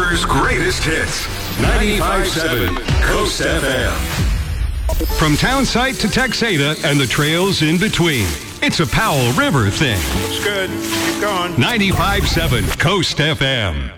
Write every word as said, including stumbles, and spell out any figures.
River's greatest hits. ninety-five point seven Coast F M. From Townsite to Texada and the trails in between, it's a Powell River thing. Looks good. Keep going. ninety-five point seven Coast F M.